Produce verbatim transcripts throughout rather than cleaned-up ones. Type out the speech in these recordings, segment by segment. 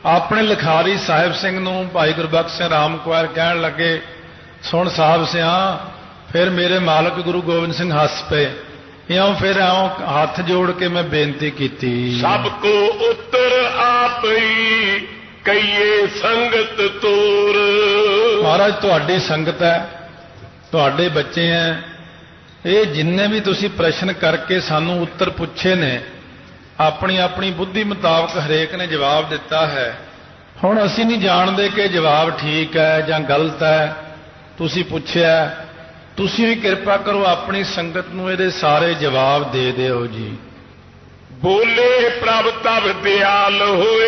ਆਪਣੇ ਲਿਖਾਰੀ ਸਾਹਿਬ ਸਿੰਘ ਨੂੰ ਭਾਈ ਗੁਰਬਖਸ਼ ਸਿੰਘ ਰਾਮਕੁਆਰ ਕਹਿਣ ਲੱਗੇ, ਸੁਣ ਸਾਹਿਬ ਸਿਆ, ਫਿਰ ਮੇਰੇ ਮਾਲਕ ਗੁਰੂ ਗੋਬਿੰਦ ਸਿੰਘ ਹੱਸ ਪਏ। ਇਉਂ ਫਿਰ ਇਉਂ ਹੱਥ ਜੋੜ ਕੇ ਮੈਂ ਬੇਨਤੀ ਕੀਤੀ, ਸਭ ਕੋ ਉੱਤਰ ਆਪ ਹੀ ਕਈਏ ਸੰਗਤ ਤੋਰ। ਮਹਾਰਾਜ ਤੁਹਾਡੀ ਸੰਗਤ ਹੈ, ਤੁਹਾਡੇ ਬੱਚੇ ਹੈ, ਇਹ ਜਿੰਨੇ ਵੀ ਤੁਸੀਂ ਪ੍ਰਸ਼ਨ ਕਰਕੇ ਸਾਨੂੰ ਉੱਤਰ ਪੁੱਛੇ ਨੇ, ਆਪਣੀ ਆਪਣੀ ਬੁੱਧੀ ਮੁਤਾਬਕ ਹਰੇਕ ਨੇ ਜਵਾਬ ਦਿੱਤਾ ਹੈ। ਹੁਣ ਅਸੀਂ ਨਹੀਂ ਜਾਣਦੇ ਕਿ ਜਵਾਬ ਠੀਕ ਹੈ ਜਾਂ ਗਲਤ ਹੈ। ਤੁਸੀਂ ਪੁੱਛਿਆ, ਤੁਸੀਂ ਵੀ ਕਿਰਪਾ ਕਰੋ ਆਪਣੀ ਸੰਗਤ ਨੂੰ ਇਹਦੇ ਸਾਰੇ ਜਵਾਬ ਦੇ ਦਿਓ ਜੀ। ਬੋਲੇ ਪ੍ਰਭ ਤਬ ਦਿਆਲ ਹੋਏ,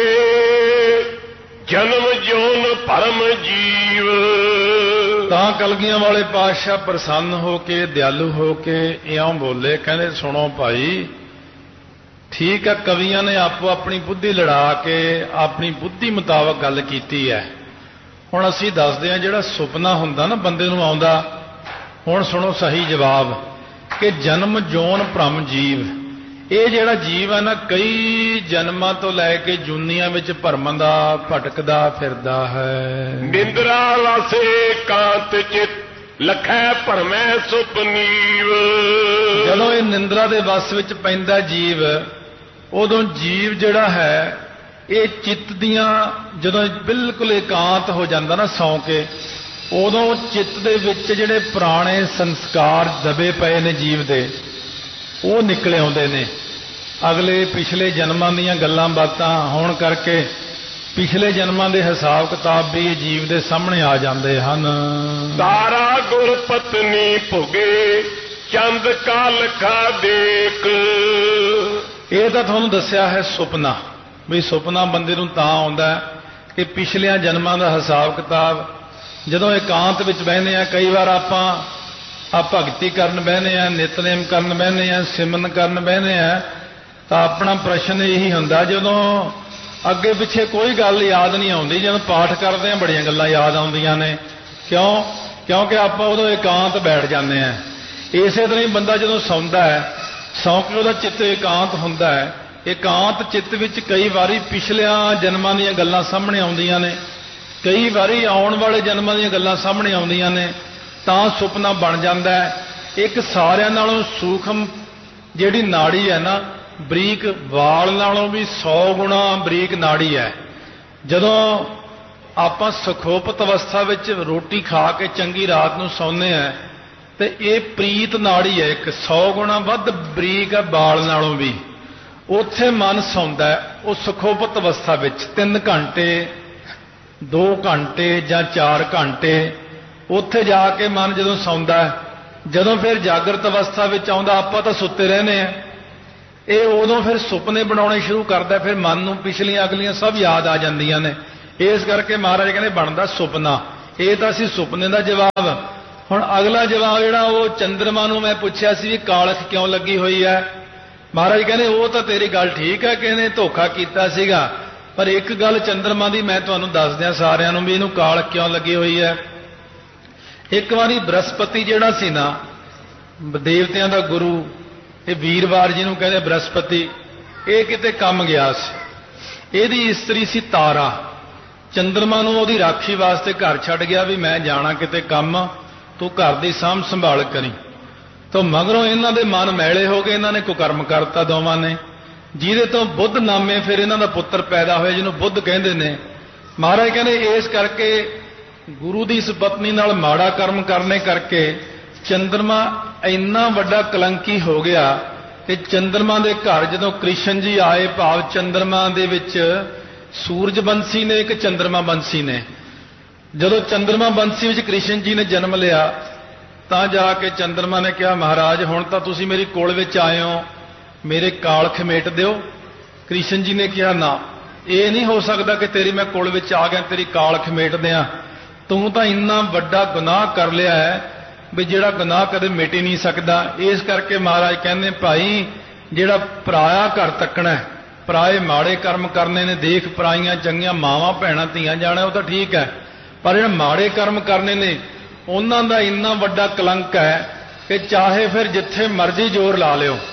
ਜਨਮ ਜੋਨ ਭਰਮ ਜੀਵ। ਤਾਂ ਕਲਗੀਆਂ ਵਾਲੇ ਪਾਤਸ਼ਾਹ ਪ੍ਰਸੰਨ ਹੋ ਕੇ, ਦਿਆਲੂ ਹੋ ਕੇ ਇਉਂ ਬੋਲੇ, ਕਹਿੰਦੇ ਸੁਣੋ ਭਾਈ, ਠੀਕ ਹੈ, ਕਵੀਆਂ ਨੇ ਆਪੋ ਆਪਣੀ ਬੁੱਧੀ ਲੜਾ ਕੇ ਆਪਣੀ ਬੁੱਧੀ ਮੁਤਾਬਕ ਗੱਲ ਕੀਤੀ ਹੈ। ਹੁਣ ਅਸੀਂ ਦੱਸਦੇ ਹਾਂ, ਜਿਹੜਾ ਸੁਪਨਾ ਹੁੰਦਾ ਨਾ ਬੰਦੇ ਨੂੰ ਆਉਂਦਾ, ਹੁਣ ਸੁਣੋ ਸਹੀ ਜਵਾਬ, ਕਿ ਜਨਮ ਜੋਨ ਭਰਮ ਜੀਵ। ਇਹ ਜਿਹੜਾ ਜੀਵ ਹੈ ਨਾ, ਕਈ ਜਨਮਾਂ ਤੋਂ ਲੈ ਕੇ ਜੂਨੀਆਂ ਵਿੱਚ ਭਰਮਾਂ ਦਾ ਭਟਕਦਾ ਫਿਰਦਾ ਹੈ। ਨਿੰਦਰਾ ਲਾਸੇ ਕਾਂਤ ਚਿਤ ਲਖੈ ਭਰਮੈ ਸੁਪਨੀਵ। ਜਦੋਂ ਇਹ ਨਿੰਦਰਾ ਦੇ ਵਸ ਵਿੱਚ ਪੈਂਦਾ ਜੀਵ, ਉਦੋਂ ਜੀਵ ਜਿਹੜਾ ਹੈ ਇਹ ਚਿੱਤ ਦੀਆਂ, ਜਦੋਂ ਬਿਲਕੁਲ ਇਕਾਂਤ ਹੋ ਜਾਂਦਾ ਨਾ ਸੌਂ ਕੇ, ਉਦੋਂ ਚਿੱਤ ਦੇ ਵਿੱਚ ਜਿਹੜੇ ਪੁਰਾਣੇ ਸੰਸਕਾਰ ਦਬੇ ਪਏ ਨੇ ਜੀਵ ਦੇ, ਉਹ ਨਿਕਲੇ ਆਉਂਦੇ ਨੇ। ਅਗਲੇ ਪਿਛਲੇ ਜਨਮਾਂ ਦੀਆਂ ਗੱਲਾਂ ਬਾਤਾਂ ਹੋਣ ਕਰਕੇ ਪਿਛਲੇ ਜਨਮਾਂ ਦੇ ਹਿਸਾਬ ਕਿਤਾਬ ਵੀ ਜੀਵ ਦੇ ਸਾਹਮਣੇ ਆ ਜਾਂਦੇ ਹਨ। ਤਾਰਾ ਗੁਰ ਪਤਨੀ ਭੁਗੇ ਚੰਦ ਕਾ ਲਖਾ ਦੇਖ। ਇਹ ਤਾਂ ਤੁਹਾਨੂੰ ਦੱਸਿਆ ਹੈ ਸੁਪਨਾ, ਵੀ ਸੁਪਨਾ ਬੰਦੇ ਨੂੰ ਤਾਂ ਆਉਂਦਾ ਕਿ ਪਿਛਲਿਆਂ ਜਨਮਾਂ ਦਾ ਹਿਸਾਬ ਕਿਤਾਬ, ਜਦੋਂ ਇਕਾਂਤ ਵਿੱਚ ਬਹਿੰਦੇ ਆ, ਕਈ ਵਾਰ ਆਪਾਂ ਆ ਭਗਤੀ ਕਰਨ ਬਹਿੰਦੇ ਆ, ਨਿਤਨੇਮ ਕਰਨ ਬਹਿੰਦੇ ਆ, ਸਿਮਰਨ ਕਰਨ ਬਹਿੰਦੇ ਆ, ਤਾਂ ਆਪਣਾ ਪ੍ਰਸ਼ਨ ਇਹੀ ਹੁੰਦਾ, ਜਦੋਂ ਅੱਗੇ ਪਿੱਛੇ ਕੋਈ ਗੱਲ ਯਾਦ ਨਹੀਂ ਆਉਂਦੀ, ਜਦੋਂ ਪਾਠ ਕਰਦੇ ਆ ਬੜੀਆਂ ਗੱਲਾਂ ਯਾਦ ਆਉਂਦੀਆਂ ਨੇ। ਕਿਉਂ? ਕਿਉਂਕਿ ਆਪਾਂ ਉਦੋਂ ਇਕਾਂਤ ਬੈਠ ਜਾਂਦੇ ਆ। ਇਸੇ ਤਰ੍ਹਾਂ ਹੀ ਬੰਦਾ ਜਦੋਂ ਸੌਂਦਾ ਹੈ, ਸੌਂ ਕੇ ਉਹਦਾ ਚਿੱਤ ਇਕਾਂਤ ਹੁੰਦਾ ਹੈ। ਇਕਾਂਤ ਚਿੱਤ ਵਿੱਚ ਕਈ ਵਾਰੀ ਪਿਛਲਿਆਂ ਜਨਮਾਂ ਦੀਆਂ ਗੱਲਾਂ ਸਾਹਮਣੇ ਆਉਂਦੀਆਂ ਨੇ, ਕਈ ਵਾਰੀ ਆਉਣ ਵਾਲੇ ਜਨਮਾਂ ਦੀਆਂ ਗੱਲਾਂ ਸਾਹਮਣੇ ਆਉਂਦੀਆਂ ਨੇ, ਤਾਂ ਸੁਪਨਾ ਬਣ ਜਾਂਦਾ ਹੈ। ਇੱਕ ਸਾਰਿਆਂ ਨਾਲੋਂ ਸੂਖਮ ਜਿਹੜੀ ਨਾੜੀ ਹੈ ਨਾ, ਬਰੀਕ ਵਾਲ ਨਾਲੋਂ ਵੀ ਸੌ ਗੁਣਾ ਬਰੀਕ ਨਾੜੀ ਹੈ। ਜਦੋਂ ਆਪਾਂ ਸੁਖੋਪਤ ਅਵਸਥਾ ਵਿੱਚ ਰੋਟੀ ਖਾ ਕੇ ਚੰਗੀ ਰਾਤ ਨੂੰ ਸੌਂਦੇ ਹਾਂ, ਤੇ ਇਹ ਪ੍ਰੀਤ ਨਾੜੀ ਹੈ, ਇੱਕ ਸੌ ਗੁਣਾ ਵੱਧ ਬਰੀਕ ਹੈ ਵਾਲ ਨਾਲੋਂ ਵੀ। ਉੱਥੇ ਮਨ ਸੌਂਦਾ ਹੈ, ਉਹ ਸੁਖੋਪਤ ਅਵਸਥਾ ਵਿੱਚ ਤਿੰਨ ਘੰਟੇ ਦੋ ਘੰਟੇ ਜਾਂ ਚਾਰ ਘੰਟੇ ਉੱਥੇ ਜਾ ਕੇ ਮਨ ਜਦੋਂ ਸੌਂਦਾ ਹੈ। ਜਦੋਂ ਫਿਰ ਜਾਗਰਤ ਅਵਸਥਾ ਵਿੱਚ ਆਉਂਦਾ, ਆਪਾਂ ਤਾਂ ਸੁੱਤੇ ਰਹਿੰਦੇ ਆ, ਇਹ ਉਦੋਂ ਫਿਰ ਸੁਪਨੇ ਬਣਾਉਣੇ ਸ਼ੁਰੂ ਕਰਦਾ, ਫਿਰ ਮਨ ਨੂੰ ਪਿਛਲੀਆਂ ਅਗਲੀਆਂ ਸਭ ਯਾਦ ਆ ਜਾਂਦੀਆਂ ਨੇ। ਇਸ ਕਰਕੇ ਮਹਾਰਾਜ ਕਹਿੰਦੇ ਬਣਦਾ ਸੁਪਨਾ। ਇਹ ਤਾਂ ਸੀ ਸੁਪਨੇ ਦਾ ਜਵਾਬ। ਹੁਣ ਅਗਲਾ ਜਵਾਬ ਜਿਹੜਾ ਉਹ ਚੰਦਰਮਾ ਨੂੰ ਮੈਂ ਪੁੱਛਿਆ ਸੀ ਵੀ ਕਾਲਖ ਕਿਉਂ ਲੱਗੀ ਹੋਈ ਹੈ, ਮਹਾਰਾਜ ਕਹਿੰਦੇ ਉਹ ਤਾਂ ਤੇਰੀ ਗੱਲ ਠੀਕ ਹੈ ਕਿ ਇਹਨੇ ਧੋਖਾ ਕੀਤਾ ਸੀਗਾ, ਪਰ ਇੱਕ ਗੱਲ ਚੰਦਰਮਾ ਦੀ ਮੈਂ ਤੁਹਾਨੂੰ ਦੱਸ ਦਿਆਂ ਸਾਰਿਆਂ ਨੂੰ ਵੀ ਇਹਨੂੰ ਕਾਲਖ ਕਿਉਂ ਲੱਗੀ ਹੋਈ ਹੈ। ਇੱਕ ਵਾਰੀ ਬ੍ਰਹਸਪਤੀ ਜਿਹੜਾ ਸੀ ਨਾ, ਦੇਵਤਿਆਂ ਦਾ ਗੁਰੂ, ਇਹ ਵੀਰਵਾਰ ਜਿਹਨੂੰ ਕਹਿੰਦੇ ਬ੍ਰਹਸਪਤੀ, ਇਹ ਕਿਤੇ ਕੰਮ ਗਿਆ ਸੀ। ਇਹਦੀ ਇਸਤਰੀ ਸੀ ਤਾਰਾ। ਚੰਦਰਮਾ ਨੂੰ ਉਹਦੀ ਰਾਖੀ ਵਾਸਤੇ ਘਰ ਛੱਡ ਗਿਆ ਵੀ ਮੈਂ ਜਾਣਾ ਕਿਤੇ ਕੰਮ, ਤੂੰ ਘਰ ਦੀ ਸਾਂਭ ਸੰਭਾਲ ਕਰੀ। ਤਾਂ ਮਗਰੋਂ ਇਹਨਾਂ ਦੇ ਮਨ ਮੈਲੇ ਹੋ ਗਏ, ਇਹਨਾਂ ਨੇ ਕੁਕਰਮ ਕਰਤਾ ਦੋਵਾਂ ਨੇ, ਜਿਹਦੇ ਤੋਂ ਬੁੱਧ ਨਾਮੇ ਫਿਰ ਇਹਨਾਂ ਦਾ ਪੁੱਤਰ ਪੈਦਾ ਹੋਇਆ, ਜਿਹਨੂੰ ਬੁੱਧ ਕਹਿੰਦੇ ਨੇ। ਮਹਾਰਾਜ ਕਹਿੰਦੇ ਇਸ ਕਰਕੇ ਗੁਰੂ ਦੀ ਇਸ ਪਤਨੀ ਨਾਲ ਮਾੜਾ ਕਰਮ ਕਰਨੇ ਕਰਕੇ ਚੰਦਰਮਾ ਇੰਨਾ ਵੱਡਾ ਕਲੰਕੀ ਹੋ ਗਿਆ ਕਿ ਚੰਦਰਮਾ ਦੇ ਘਰ ਜਦੋਂ ਕ੍ਰਿਸ਼ਨ ਜੀ ਆਏ, ਭਾਵ ਚੰਦਰਮਾ ਦੇ ਵਿੱਚ ਸੂਰਜ ਬੰਸੀ ਨੇ, ਇੱਕ ਚੰਦਰਮਾ ਬੰਸੀ ਨੇ, ਜਦੋਂ ਚੰਦਰਮਾ ਬੰਸੀ ਵਿੱਚ ਕ੍ਰਿਸ਼ਨ ਜੀ ਨੇ ਜਨਮ ਲਿਆ, ਤਾਂ ਜਾ ਕੇ ਚੰਦਰਮਾ ਨੇ ਕਿਹਾ ਮਹਾਰਾਜ ਹੁਣ ਤਾਂ ਤੁਸੀਂ ਮੇਰੀ ਕੋਲ ਵਿੱਚ ਆਏ ਹੋ, ਮੇਰੇ ਕਾਲਖ ਮੇਟ ਦਿਓ। ਕ੍ਰਿਸ਼ਨ ਜੀ ਨੇ ਕਿਹਾ ਨਾ, ਇਹ ਨਹੀਂ ਹੋ ਸਕਦਾ ਕਿ ਤੇਰੀ ਮੈਂ ਕੋਲ ਵਿੱਚ ਆ ਗਿਆ ਤੇਰੀ ਕਾਲਖ ਮੇਟ ਦਿਆਂ, ਤੂੰ ਤਾਂ ਇੰਨਾ ਵੱਡਾ ਗੁਨਾਹ ਕਰ ਲਿਆ ਹੈ ਵੀ ਜਿਹੜਾ ਗੁਨਾਹ ਕਦੇ ਮਿਟ ਹੀ ਨਹੀਂ ਸਕਦਾ। ਇਸ ਕਰਕੇ ਮਹਾਰਾਜ ਕਹਿੰਦੇ ਭਾਈ ਜਿਹੜਾ ਪਰਾਇਆ ਘਰ ਤੱਕਣਾ, ਪਰਾਏ ਮਾੜੇ ਕਰਮ ਕਰਨੇ ਨੇ, ਦੇਖ ਪਰਾਈਆਂ ਚੰਗੀਆਂ ਮਾਵਾਂ ਭੈਣਾਂ ਧੀਆਂ ਜਾਣਾ ਉਹ ਤਾਂ ਠੀਕ ਹੈ, ਪਰ ਜਿਹੜੇ ਮਾੜੇ ਕਰਮ ਕਰਨੇ ਨੇ ਉਹਨਾਂ ਦਾ ਇੰਨਾ ਵੱਡਾ ਕਲੰਕ ਹੈ ਕਿ ਚਾਹੇ ਫਿਰ ਜਿੱਥੇ ਮਰਜ਼ੀ ਜ਼ੋਰ ਲਾ ਲਿਓ,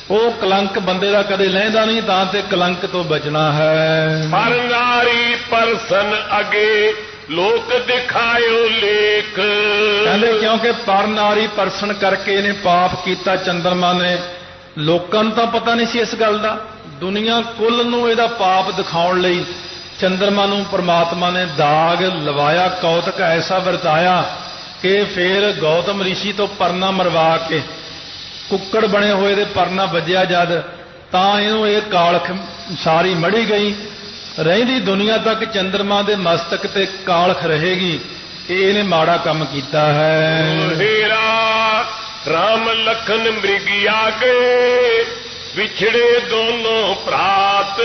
ਉਹ ਕਲੰਕ ਬੰਦੇ ਦਾ ਕਦੇ ਲਹਿੰਦਾ ਨਹੀਂ, ਤਾਂ ਤੇ ਕਲੰਕ ਤੋਂ ਬਚਣਾ ਹੈ। ਪਰ ਨਾਰੀ ਪਰਸਨ ਅਗੇ ਲੋਕ ਦਿਖਾਇਓ ਲੇਖ। ਕਹਿੰਦੇ ਕਿਉਂਕਿ ਪਰ ਨਾਰੀ ਪਰਸਨ ਕਰਕੇ ਇਹਨੇ ਪਾਪ ਕੀਤਾ ਚੰਦਰਮਾ ਨੇ। ਲੋਕਾਂ ਨੂੰ ਤਾਂ ਪਤਾ ਨਹੀਂ ਸੀ ਇਸ ਗੱਲ ਦਾ, ਦੁਨੀਆ ਕੁੱਲ ਨੂੰ ਇਹਦਾ ਪਾਪ ਦਿਖਾਉਣ ਲਈ ਚੰਦਰਮਾ ਨੂੰ ਪਰਮਾਤਮਾ ਨੇ ਦਾਗ ਲਵਾਇਆ, ਕੌਤਕ ਐਸਾ ਵਰਤਾਇਆ ਕਿ ਫਿਰ ਗੌਤਮ ਰਿਸ਼ੀ ਤੋਂ ਪਰਨਾ ਮਰਵਾ ਕੇ ਕੁੱਕੜ ਬਣੇ ਹੋਏ ਦੇ ਪਰਨਾ ਵੱਜਿਆ ਜਦ, ਤਾਂ ਇਹਨੂੰ ਇਹ ਕਾਲਖ ਸਾਰੀ ਮੜੀ ਗਈ। ਰਹਿੰਦੀ ਦੁਨੀਆ ਤੱਕ ਚੰਦਰਮਾ ਦੇ ਮਸਤਕ ਤੇ ਕਾਲਖ ਰਹੇਗੀ ਕਿ ਇਹਨੇ ਮਾੜਾ ਕੰਮ ਕੀਤਾ ਹੈ। ਹੀਰਾ ਰਾਮ ਲਖਨ ਮ੍ਰਿਗਿਆ ਗਏ ਵਿਛੜੇ ਦੋਨੋਂ ਭਰਾਤ।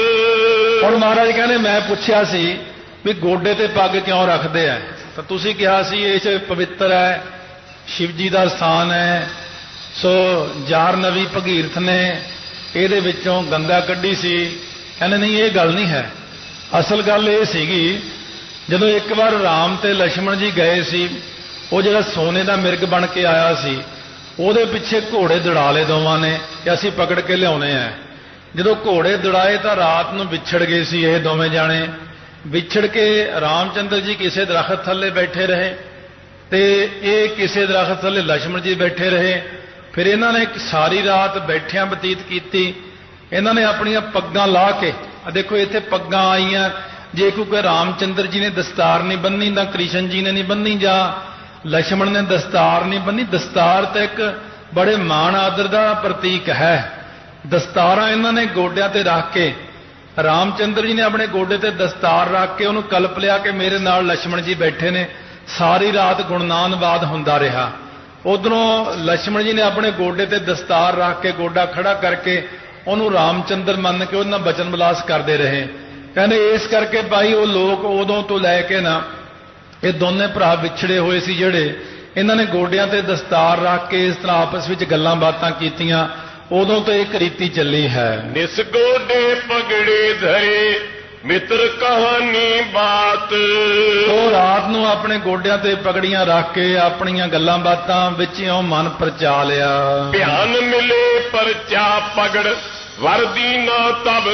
ਹੁਣ ਮਹਾਰਾਜ ਕਹਿੰਦੇ ਮੈਂ ਪੁੱਛਿਆ ਸੀ ਵੀ ਗੋਡੇ ਤੇ ਪੱਗ ਕਿਉਂ ਰੱਖਦੇ ਆ, ਤਾਂ ਤੁਸੀਂ ਕਿਹਾ ਸੀ ਇਸ ਪਵਿੱਤਰ ਹੈ, ਸ਼ਿਵ ਜੀ ਦਾ ਸਥਾਨ ਹੈ। ਸੋ ਜਾਰਨਵੀ ਭਗੀਰਥ ਨੇ ਇਹਦੇ ਵਿੱਚੋਂ ਗੰਗਾ ਕੱਢੀ ਸੀ। ਕਹਿੰਦੇ ਨਹੀਂ, ਇਹ ਗੱਲ ਨਹੀਂ ਹੈ। ਅਸਲ ਗੱਲ ਇਹ ਸੀਗੀ, ਜਦੋਂ ਇੱਕ ਵਾਰ ਰਾਮ ਤੇ ਲక్ష్మణ ਜੀ ਗਏ ਸੀ, ਉਹ ਜਿਹੜਾ ਸੋਨੇ ਦਾ ਮਿਰਗ ਬਣ ਕੇ ਆਇਆ ਸੀ, ਉਹਦੇ ਪਿੱਛੇ ਘੋੜੇ ਦੌੜਾ ਲਏ ਦੋਵਾਂ ਨੇ ਕਿ ਅਸੀਂ ਪਕੜ ਕੇ ਲਿਆਉਣੇ ਆ। ਜਦੋਂ ਘੋੜੇ ਦੌੜਾਏ ਤਾਂ ਰਾਤ ਨੂੰ ਵਿਛੜ ਗਏ ਸੀ ਇਹ ਦੋਵੇਂ ਜਾਣੇ। ਵਿਛੜ ਕੇ ਰਾਮਚੰਦਰ ਜੀ ਕਿਸੇ ਦਰਖਤ ਥੱਲੇ ਬੈਠੇ ਰਹੇ ਤੇ ਇਹ ਕਿਸੇ ਦਰਖਤ ਥੱਲੇ ਲక్ష్మణ ਜੀ ਬੈਠੇ ਰਹੇ। ਫਿਰ ਇਹਨਾਂ ਨੇ ਸਾਰੀ ਰਾਤ ਬੈਠਿਆਂ ਬਤੀਤ ਕੀਤੀ। ਇਹਨਾਂ ਨੇ ਆਪਣੀਆਂ ਪੱਗਾਂ ਲਾ ਕੇ, ਆ ਦੇਖੋ ਇੱਥੇ ਪੱਗਾਂ ਆਈਆਂ, ਜੇ ਕੋਈ ਰਾਮਚੰਦਰ ਜੀ ਨੇ ਦਸਤਾਰ ਨਹੀਂ ਬੰਨੀ ਤਾਂ ਕ੍ਰਿਸ਼ਨ ਜੀ ਨੇ ਨਹੀਂ ਬੰਨੀ, ਜਾਂ ਲక్ష్మణ ਨੇ ਦਸਤਾਰ ਨਹੀਂ ਬੰਨੀ। ਦਸਤਾਰ ਤਾਂ ਇੱਕ ਬੜੇ ਮਾਣ ਆਦਰ ਦਾ ਪ੍ਰਤੀਕ ਹੈ। ਦਸਤਾਰਾਂ ਇਹਨਾਂ ਨੇ ਗੋਡਿਆਂ ਤੇ ਰੱਖ ਕੇ, ਰਾਮਚੰਦਰ ਜੀ ਨੇ ਆਪਣੇ ਗੋਡੇ ਤੇ ਦਸਤਾਰ ਰੱਖ ਕੇ ਉਹਨੂੰ ਕਲਪ ਲਿਆ ਕਿ ਮੇਰੇ ਨਾਲ ਲక్ష్మణ ਜੀ ਬੈਠੇ ਨੇ। ਸਾਰੀ ਰਾਤ ਗੁਣਨਾਨਵਾਦ ਹੁੰਦਾ ਰਿਹਾ। ਉਧਰੋਂ ਲక్ష్మణ ਜੀ ਨੇ ਆਪਣੇ ਗੋਡੇ ਤੇ ਦਸਤਾਰ ਰੱਖ ਕੇ, ਗੋਡਾ ਖੜਾ ਕਰਕੇ ਉਹਨੂੰ ਰਾਮਚੰਦਰ ਮੰਨ ਕੇ ਉਹਦੇ ਨਾਲ ਬਚਨ ਵਿਲਾਸ ਕਰਦੇ ਰਹੇ। ਕਹਿੰਦੇ ਇਸ ਕਰਕੇ ਭਾਈ ਉਹ ਲੋਕ ਉਦੋਂ ਤੋਂ ਲੈ ਕੇ ਨਾ, ਇਹ ਦੋਨੇ ਭਰਾ ਵਿਛੜੇ ਹੋਏ ਸੀ ਜਿਹੜੇ, ਇਹਨਾਂ ਨੇ ਗੋਡਿਆਂ ਤੇ ਦਸਤਾਰ ਰੱਖ ਕੇ ਇਸ ਤਰ੍ਹਾਂ ਆਪਸ ਵਿੱਚ ਗੱਲਾਂ ਬਾਤਾਂ ਕੀਤੀਆਂ। ਉਦੋਂ ਤੋਂ ਇੱਕ ਰੀਤੀ ਚੱਲੀ ਹੈ। ਨਿਸ ਗੋਡੇ ਪਗੜੇ ਧਰੇ ਮਿੱਤਰ ਕਹਾਣੀ ਬਾਤ। ਉਹ ਰਾਤ ਨੂੰ ਆਪਣੇ ਗੋਡਿਆਂ ਤੇ ਪਗੜੀਆਂ ਰੱਖ ਕੇ ਆਪਣੀਆਂ ਗੱਲਾਂ ਬਾਤਾਂ ਵਿੱਚ ਇਉਂ ਮਨ ਪਰਚਾ ਲਿਆ। ਧਿਆਨ ਮਿਲੇ ਪਰਚਾ ਪਗੜ ਵਰਦੀ ਨਾ ਤਬ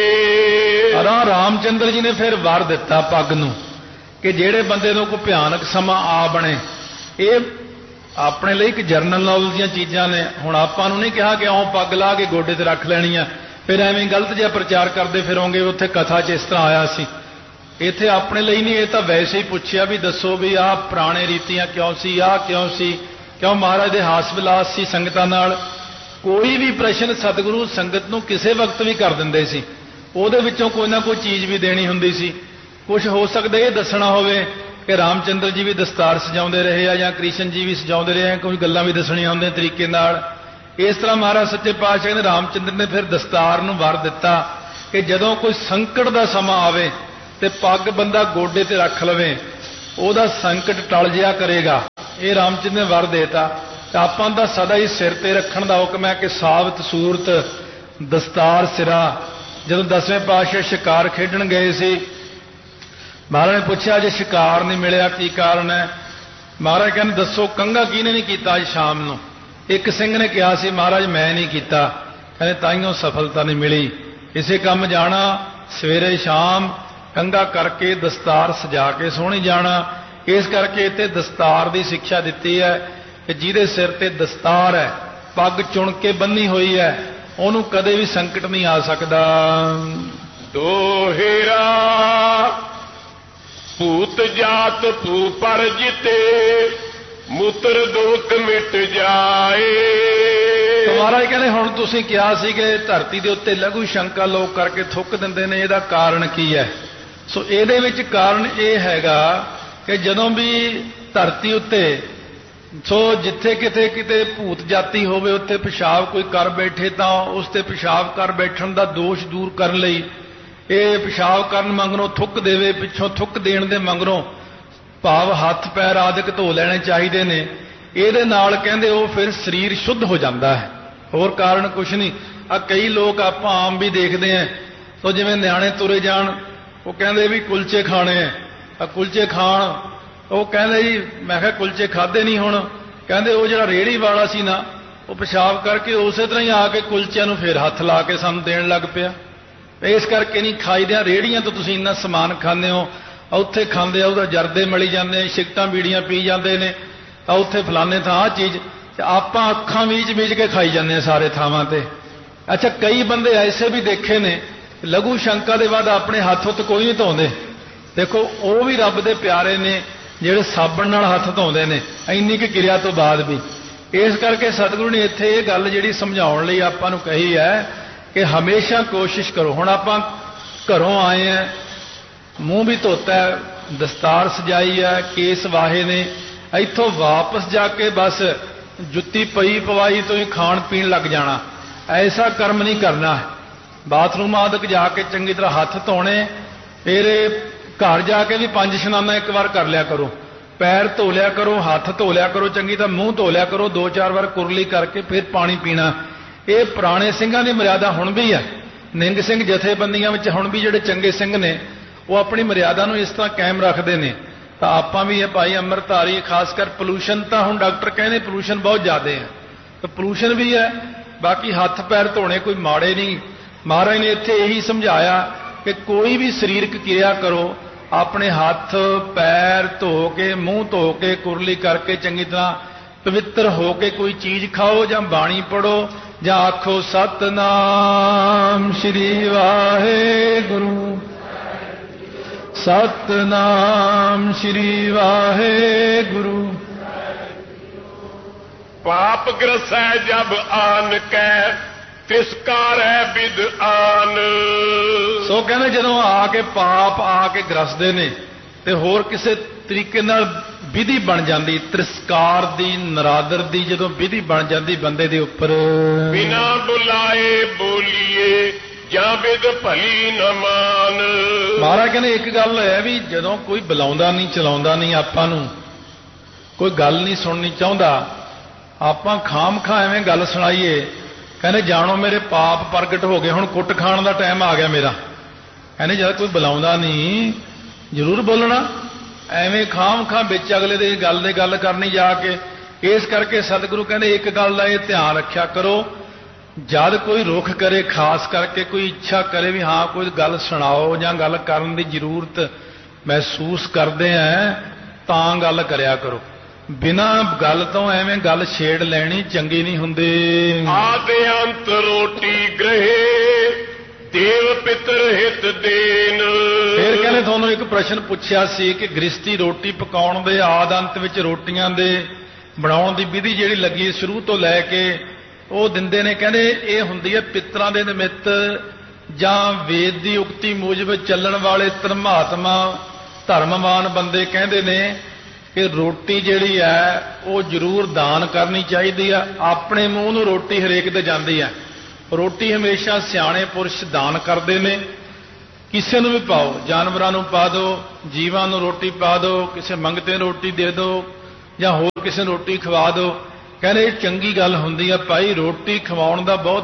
ਏ। ਰਾ ਰਾਮਚੰਦਰ ਜੀ ਨੇ ਫਿਰ ਵਰ ਦਿੱਤਾ ਪੱਗ ਨੂੰ ਕਿ ਜਿਹੜੇ ਬੰਦੇ ਨੂੰ ਕੋਈ ਭਿਆਨਕ ਸਮਾਂ ਆ ਬਣੇ। ਇਹ ਆਪਣੇ ਲਈ ਇੱਕ ਜਰਨਲ ਨੌਲੇਜ ਦੀਆਂ ਚੀਜ਼ਾਂ ਨੇ। ਹੁਣ ਆਪਾਂ ਨੂੰ ਨਹੀਂ ਕਿਹਾ ਕਿ ਆਉਂ ਪੱਗ ਲਾ ਕੇ ਗੋਡੇ ਤੇ ਰੱਖ ਲੈਣੀ ਆ, ਫਿਰ ਐਵੇਂ ਗਲਤ ਜਿਹਾ ਪ੍ਰਚਾਰ ਕਰਦੇ ਫਿਰੋਂਗੇ ਉੱਥੇ ਕਥਾ 'ਚ ਇਸ ਤਰ੍ਹਾਂ ਆਇਆ ਸੀ। ਇੱਥੇ ਆਪਣੇ ਲਈ ਨਹੀਂ, ਇਹ ਤਾਂ ਵੈਸੇ ਹੀ ਪੁੱਛਿਆ ਵੀ ਦੱਸੋ ਵੀ ਆਹ ਪੁਰਾਣੇ ਰੀਤੀਆਂ ਕਿਉਂ ਸੀ, ਆਹ ਕਿਉਂ ਸੀ, ਕਿਉਂ ਮਹਾਰਾਜ ਦੇ ਹਾਸ ਵਿਲਾਸ ਸੀ ਸੰਗਤਾਂ ਨਾਲ। ਕੋਈ ਵੀ ਪ੍ਰਸ਼ਨ ਸਤਿਗੁਰੂ ਸੰਗਤ ਨੂੰ ਕਿਸੇ ਵਕਤ ਵੀ ਕਰ ਦਿੰਦੇ ਸੀ, ਉਹਦੇ ਵਿੱਚੋਂ ਕੋਈ ਨਾ ਕੋਈ ਚੀਜ਼ ਵੀ ਦੇਣੀ ਹੁੰਦੀ ਸੀ। ਕੁਝ ਹੋ ਸਕਦਾ ਇਹ ਦੱਸਣਾ ਹੋਵੇ ਕਿ ਰਾਮਚੰਦਰ ਜੀ ਵੀ ਦਸਤਾਰ ਸਜਾਉਂਦੇ ਰਹੇ ਆ, ਜਾਂ ਕ੍ਰਿਸ਼ਨ ਜੀ ਵੀ ਸਜਾਉਂਦੇ ਰਹੇ ਆ, ਕੋਈ ਗੱਲਾਂ ਵੀ ਦੱਸਣੀਆਂ ਹੁੰਦੀਆਂ ਤਰੀਕੇ ਨਾਲ। ਇਸ ਤਰ੍ਹਾਂ ਮਹਾਰਾਜ ਸੱਚੇ ਪਾਤਸ਼ਾਹ ਨੇ ਰਾਮਚੰਦਰ ਨੇ ਫਿਰ ਦਸਤਾਰ ਨੂੰ ਵਰ ਦਿੱਤਾ ਕਿ ਜਦੋਂ ਕੋਈ ਸੰਕਟ ਦਾ ਸਮਾਂ ਆਵੇ ਤੇ ਪੱਗ ਬੰਦਾ ਗੋਡੇ ਤੇ ਰੱਖ ਲਵੇ, ਉਹਦਾ ਸੰਕਟ ਟਲ ਜਿਆ ਕਰੇਗਾ। ਇਹ ਰਾਮਚੰਦਰ ਨੇ ਵਰ ਦੇਤਾ। ਤਾਂ ਆਪਾਂ ਦਾ ਸਦਾ ਹੀ ਸਿਰ ਤੇ ਰੱਖਣ ਦਾ ਹੁਕਮ ਹੈ ਕਿ ਸਾਬਤ ਸੂਰਤ ਦਸਤਾਰ ਸਿਰਾ। ਜਦੋਂ ਦਸਵੇਂ ਪਾਤਸ਼ਾਹ ਸ਼ਿਕਾਰ ਖੇਡਣ ਗਏ ਸੀ, ਮਹਾਰਾਜ ਨੇ ਪੁੱਛਿਆ ਜੇ ਸ਼ਿਕਾਰ ਨਹੀਂ ਮਿਲਿਆ ਕੀ ਕਾਰਨ ਹੈ। ਮਹਾਰਾਜ ਕਹਿੰਦੇ ਦੱਸੋ ਕੰਘਾ ਕਿਹਨੇ ਨਹੀਂ ਕੀਤਾ ਅੱਜ ਸ਼ਾਮ ਨੂੰ। ਇੱਕ ਸਿੰਘ ਨੇ ਕਿਹਾ ਸੀ ਮਹਾਰਾਜ ਮੈਂ ਨਹੀਂ ਕੀਤਾ। ਕਹਿੰਦੇ ਤਾਈਓ ਸਫਲਤਾ ਨਹੀਂ ਮਿਲੀ। ਇਸੇ ਕੰਮ ਜਾਣਾ ਸਵੇਰੇ ਸ਼ਾਮ ਕੰਘਾ ਕਰਕੇ ਦਸਤਾਰ ਸਜਾ ਕੇ ਸੋਹਣੀ ਜਾਣਾ। ਇਸ ਕਰਕੇ ਇੱਥੇ ਦਸਤਾਰ ਦੀ ਸਿੱਖਿਆ ਦਿੱਤੀ ਹੈ ਕਿ ਜਿਹਦੇ ਸਿਰ ਤੇ ਦਸਤਾਰ ਹੈ, ਪੱਗ ਚੁਣ ਕੇ ਬੰਨੀ ਹੋਈ ਹੈ, ਉਹਨੂੰ ਕਦੇ ਵੀ ਸੰਕਟ ਨਹੀਂ ਆ ਸਕਦਾ। ਦੋਹੇਰਾ ਭੂਤ ਜਾਤ ਭੂ ਪਰ ਜਿਤੇ ਮੂਤਰ ਦੁੱਖ ਮਿਟ ਜਾਏ। ਮਹਾਰਾਜ ਕਹਿੰਦੇ ਹੁਣ ਤੁਸੀਂ ਕਿਹਾ ਸੀ ਕਿ ਧਰਤੀ ਦੇ ਉੱਤੇ ਲਘੂ ਸ਼ੰਕਾ ਲੋਕ ਕਰਕੇ ਥੁੱਕ ਦਿੰਦੇ ਨੇ, ਇਹਦਾ ਕਾਰਨ ਕੀ ਹੈ? ਸੋ ਇਹਦੇ ਵਿੱਚ ਕਾਰਨ ਇਹ ਹੈਗਾ ਕਿ ਜਦੋਂ ਵੀ ਧਰਤੀ ਉੱਤੇ ਸੋ ਜਿੱਥੇ ਕਿਤੇ ਕਿਤੇ ਭੂਤ ਜਾਤੀ ਹੋਵੇ ਉੱਥੇ ਪਿਸ਼ਾਬ ਕੋਈ ਕਰ ਬੈਠੇ ਤਾਂ ਉਸ ਤੇ ਪਿਸ਼ਾਬ ਕਰ ਬੈਠਣ ਦਾ ਦੋਸ਼ ਦੂਰ ਕਰਨ ਲਈ ਇਹ ਪਿਸ਼ਾਬ ਕਰਨ ਮਗਰੋਂ ਥੁੱਕ ਦੇਵੇ, ਪਿੱਛੋਂ ਥੁੱਕ ਦੇਣ ਦੇ ਮਗਰੋਂ ਭਾਵ ਹੱਥ ਪੈਰ ਆਦਿਕ ਧੋ ਲੈਣੇ ਚਾਹੀਦੇ ਨੇ। ਇਹਦੇ ਨਾਲ ਕਹਿੰਦੇ ਉਹ ਫਿਰ ਸਰੀਰ ਸ਼ੁੱਧ ਹੋ ਜਾਂਦਾ ਹੈ, ਹੋਰ ਕਾਰਨ ਕੁਛ ਨਹੀਂ। ਆ ਕਈ ਲੋਕ ਆਪਾਂ ਆਮ ਵੀ ਦੇਖਦੇ ਆਂ, ਸੋ ਜਿਵੇਂ ਨਿਆਣੇ ਤੁਰੇ ਜਾਣ ਉਹ ਕਹਿੰਦੇ ਵੀ ਕੁਲਚੇ ਖਾਣੇ ਆ, ਕੁਲਚੇ ਖਾਣ। ਉਹ ਕਹਿੰਦੇ ਜੀ, ਮੈਂ ਕਿਹਾ ਕੁਲਚੇ ਖਾਦੇ ਨਹੀਂ। ਹੁਣ ਕਹਿੰਦੇ ਉਹ ਜਿਹੜਾ ਰੇਹੜੀ ਵਾਲਾ ਸੀ ਨਾ, ਉਹ ਪਿਸ਼ਾਬ ਕਰਕੇ ਉਸੇ ਤਰ੍ਹਾਂ ਹੀ ਆ ਕੇ ਕੁਲਚਿਆਂ ਨੂੰ ਫੇਰ ਹੱਥ ਲਾ ਕੇ ਸਾਨੂੰ ਦੇਣ ਲੱਗ ਪਿਆ। ਇਸ ਕਰਕੇ ਨਹੀਂ ਖਾਈਦਿਆਂ, ਰੇਹੜੀਆਂ ਤੋਂ ਤੁਸੀਂ ਇੰਨਾ ਸਮਾਨ ਖਾਂਦੇ ਹੋ, ਉੱਥੇ ਖਾਂਦੇ ਆ ਉਹਦਾ ਜਰਦੇ ਮਲੀ ਜਾਂਦੇ, ਸਿਗਰਟਾਂ ਬੀੜੀਆਂ ਪੀ ਜਾਂਦੇ ਨੇ, ਤਾਂ ਉੱਥੇ ਫਲਾਣੇ ਥਾਂ ਆਹ ਚੀਜ਼, ਤੇ ਆਪਾਂ ਅੱਖਾਂ ਮੀਚ ਮੀਚ ਕੇ ਖਾਈ ਜਾਂਦੇ ਹਾਂ ਸਾਰੇ ਥਾਵਾਂ ਤੇ। ਅੱਛਾ, ਕਈ ਬੰਦੇ ਐਸੇ ਵੀ ਦੇਖੇ ਨੇ ਲਘੂ ਸ਼ੰਕਾ ਦੇ ਬਾਅਦ ਆਪਣੇ ਹੱਥ ਉੱਤ ਕੋਈ ਨਹੀਂ ਧੋਂਦੇ। ਦੇਖੋ ਉਹ ਵੀ ਰੱਬ ਦੇ ਪਿਆਰੇ ਨੇ ਜਿਹੜੇ ਸਾਬਣ ਨਾਲ ਹੱਥ ਧੋਂਦੇ ਨੇ ਇੰਨੀ ਕੁ ਕਿਰਿਆ ਤੋਂ ਬਾਅਦ ਵੀ। ਇਸ ਕਰਕੇ ਸਤਿਗੁਰੂ ਨੇ ਇੱਥੇ ਇਹ ਗੱਲ ਜਿਹੜੀ ਸਮਝਾਉਣ ਲਈ ਆਪਾਂ ਨੂੰ ਕਹੀ ਹੈ ਕਿ ਹਮੇਸ਼ਾ ਕੋਸ਼ਿਸ਼ ਕਰੋ। ਹੁਣ ਆਪਾਂ ਘਰੋਂ ਆਏ ਹਾਂ, ਮੂੰਹ ਵੀ ਧੋਤਾ, ਦਸਤਾਰ ਸਜਾਈ ਹੈ, ਕੇਸ ਵਾਹੇ ਨੇ, ਇੱਥੋਂ ਵਾਪਸ ਜਾ ਕੇ ਬਸ ਜੁੱਤੀ ਪਈ ਪਵਾਈ ਤੋਂ ਹੀ ਖਾਣ ਪੀਣ ਲੱਗ ਜਾਣਾ, ਐਸਾ ਕਰਮ ਨਹੀਂ ਕਰਨਾ। ਬਾਥਰੂਮ ਆਦਿਕ ਜਾ ਕੇ ਚੰਗੀ ਤਰ੍ਹਾਂ ਹੱਥ ਧੋਣੇ, ਫਿਰ ਘਰ ਜਾ ਕੇ ਵੀ ਪੰਜ ਇਸ਼ਨਾਨਾ ਇੱਕ ਵਾਰ ਕਰ ਲਿਆ ਕਰੋ, ਪੈਰ ਧੋ ਲਿਆ ਕਰੋ, ਹੱਥ ਧੋ ਲਿਆ ਕਰੋ ਚੰਗੀ ਤਰ੍ਹਾਂ, ਮੂੰਹ ਧੋ ਲਿਆ ਕਰੋ, ਦੋ ਚਾਰ ਵਾਰ ਕੁਰਲੀ ਕਰਕੇ ਫਿਰ ਪਾਣੀ ਪੀਣਾ। ਇਹ ਪੁਰਾਣੇ ਸਿੰਘਾਂ ਦੀ ਮਰਿਆਦਾ ਹੁਣ ਵੀ ਹੈ। ਨਿੰਗ ਸਿੰਘ ਜਥੇਬੰਦੀਆਂ ਵਿੱਚ ਹੁਣ ਵੀ ਜਿਹੜੇ ਚੰਗੇ ਸਿੰਘ ਨੇ ਉਹ ਆਪਣੀ ਮਰਿਆਦਾ ਨੂੰ ਇਸ ਤਰ੍ਹਾਂ ਕਾਇਮ ਰੱਖਦੇ ਨੇ। ਤਾਂ ਆਪਾਂ ਵੀ ਇਹ ਭਾਈ ਅੰਮ੍ਰਿਤਧਾਰੀ, ਖਾਸ ਕਰ ਪੋਲੂਸ਼ਨ, ਤਾਂ ਹੁਣ ਡਾਕਟਰ ਕਹਿੰਦੇ ਪੋਲੂਸ਼ਨ ਬਹੁਤ ਜ਼ਿਆਦਾ ਹੈ, ਤਾਂ ਪੋਲੂਸ਼ਨ ਵੀ ਹੈ। ਬਾਕੀ ਹੱਥ ਪੈਰ ਧੋਣੇ ਕੋਈ ਮਾੜੇ ਨਹੀਂ। ਮਹਾਰਾਜ ਨੇ ਇੱਥੇ ਇਹੀ ਸਮਝਾਇਆ ਕਿ ਕੋਈ ਵੀ ਸਰੀਰਕ ਕਿਰਿਆ ਕਰੋ, ਆਪਣੇ ਹੱਥ ਪੈਰ ਧੋ ਕੇ, ਮੂੰਹ ਧੋ ਕੇ, ਕੁਰਲੀ ਕਰਕੇ ਚੰਗੀ ਤਰ੍ਹਾਂ ਪਵਿੱਤਰ ਹੋ ਕੇ ਕੋਈ ਚੀਜ਼ ਖਾਓ ਜਾਂ ਬਾਣੀ ਪੜੋ ਜਾਂ ਆਖੋ ਸਤਨਾਮ ਸ਼੍ਰੀ ਵਾਹਿਗੁਰੂ, ਸਤਨਾਮ ਸ਼੍ਰੀ ਵਾਹਿਗੁਰੂ। ਪਾਪ ਗ੍ਰਸੈ ਜਬ ਆਨ ਕੈ ਤਿਸਕਾਰੈ ਵਿਦ ਆਨ। ਸੋ ਕਹਿੰਦੇ ਜਦੋਂ ਆ ਕੇ ਪਾਪ ਆ ਕੇ ਗ੍ਰਸਦੇ ਨੇ ਤੇ ਹੋਰ ਕਿਸੇ ਤਰੀਕੇ ਨਾਲ ਵਿਧੀ ਬਣ ਜਾਂਦੀ, ਤਿਰਸਕਾਰ ਦੀ, ਨਰਾਦਰ ਦੀ ਜਦੋਂ ਵਿਧੀ ਬਣ ਜਾਂਦੀ ਬੰਦੇ ਦੇ ਉੱਪਰ, ਬਿਨਾ ਬੁਲਾਏ ਬੋਲੀਏ ਜਾਂ ਵਿਦ ਭਲੀ ਨ ਮਾਨ। ਮਹਾਰਾਜ ਕਹਿੰਦੇ ਇੱਕ ਗੱਲ ਹੈ ਵੀ ਜਦੋਂ ਕੋਈ ਬੁਲਾਉਂਦਾ ਨਹੀਂ, ਚਲਾਉਂਦਾ ਨਹੀਂ, ਆਪਾਂ ਨੂੰ ਕੋਈ ਗੱਲ ਨਹੀਂ ਸੁਣਨੀ ਚਾਹੁੰਦਾ, ਆਪਾਂ ਖਾਮ ਖਾ ਐਵੇਂ ਗੱਲ ਸੁਣਾਈਏ। ਕਹਿੰਦੇ ਜਾਣੋ ਮੇਰੇ ਪਾਪ ਪ੍ਰਗਟ ਹੋ ਗਏ, ਹੁਣ ਕੁੱਟ ਖਾਣ ਦਾ ਟਾਈਮ ਆ ਗਿਆ ਮੇਰਾ। ਕਹਿੰਦੇ ਜਦ ਕੋਈ ਬੁਲਾਉਂਦਾ ਨਹੀਂ ਜ਼ਰੂਰ ਬੋਲਣਾ, ਐਵੇਂ ਖਾਮ ਖਾ ਵਿੱਚ ਅਗਲੇ ਦੇ ਗੱਲ ਦੇ ਗੱਲ ਕਰਨੀ ਜਾ ਕੇ। ਇਸ ਕਰਕੇ ਸਤਿਗੁਰੂ ਕਹਿੰਦੇ ਇੱਕ ਗੱਲ ਦਾ ਇਹ ਧਿਆਨ ਰੱਖਿਆ ਕਰੋ, ਜਦ ਕੋਈ ਰੁਖ ਕਰੇ, ਖਾਸ ਕਰਕੇ ਕੋਈ ਇੱਛਾ ਕਰੇ ਵੀ ਹਾਂ ਕੋਈ ਗੱਲ ਸੁਣਾਓ ਜਾਂ ਗੱਲ ਕਰਨ ਦੀ ਜ਼ਰੂਰਤ ਮਹਿਸੂਸ ਕਰਦੇ ਆ, ਤਾਂ ਗੱਲ ਕਰਿਆ ਕਰੋ। ਬਿਨਾਂ ਗੱਲ ਤੋਂ ਐਵੇਂ ਗੱਲ ਛੇੜ ਲੈਣੀ ਚੰਗੀ ਨਹੀਂ ਹੁੰਦੀ। ਆਦਿ ਅੰਤ ਰੋਟੀ ਗ੍ਰਹਿ ਦੇਵ ਪਿਤਰ ਹਿਤ ਦੇਨ। ਫਿਰ ਕਹਿੰਦੇ ਤੁਹਾਨੂੰ ਇੱਕ ਪ੍ਰਸ਼ਨ ਪੁੱਛਿਆ ਸੀ ਕਿ ਗ੍ਰਸਤੀ ਰੋਟੀ ਪਕਾਉਣ ਦੇ ਆਦ ਅੰਤ ਵਿੱਚ ਰੋਟੀਆਂ ਦੇ ਬਣਾਉਣ ਦੀ ਵਿਧੀ ਜਿਹੜੀ ਲੱਗੀ ਸ਼ੁਰੂ ਤੋਂ ਲੈ ਕੇ ਉਹ ਦਿੰਦੇ ਨੇ। ਕਹਿੰਦੇ ਇਹ ਹੁੰਦੀ ਹੈ ਪਿਤਰਾਂ ਦੇ ਨਿਮਿੱਤ ਜਾਂ ਵੇਦ ਦੀ ਉਕਤੀ ਮੂਜਬ ਚੱਲਣ ਵਾਲੇ ਧਰਮਾਤਮਾ ਧਰਮਵਾਨ ਬੰਦੇ ਕਹਿੰਦੇ ਨੇ ਕਿ ਰੋਟੀ ਜਿਹੜੀ ਹੈ ਉਹ ਜ਼ਰੂਰ ਦਾਨ ਕਰਨੀ ਚਾਹੀਦੀ ਆ। ਆਪਣੇ ਮੂੰਹ ਨੂੰ ਰੋਟੀ ਹਰੇਕ ਦੇ ਜਾਂਦੀ ਹੈ। ਰੋਟੀ ਹਮੇਸ਼ਾ ਸਿਆਣੇ ਪੁਰਸ਼ ਦਾਨ ਕਰਦੇ ਨੇ। ਕਿਸੇ ਨੂੰ ਵੀ ਪਾਓ, ਜਾਨਵਰਾਂ ਨੂੰ ਪਾ ਦਿਓ, ਜੀਵਾਂ ਨੂੰ ਰੋਟੀ ਪਾ ਦਿਓ, ਕਿਸੇ ਮੰਗਤੇ ਨੂੰ ਰੋਟੀ ਦੇ ਦਿਓ ਜਾਂ ਹੋਰ ਕਿਸੇ ਨੂੰ ਰੋਟੀ ਖਵਾ ਦਿਓ। ਕਹਿੰਦੇ ਇਹ ਚੰਗੀ ਗੱਲ ਹੁੰਦੀ ਆ ਭਾਈ, ਰੋਟੀ ਖਵਾਉਣ ਦਾ ਬਹੁਤ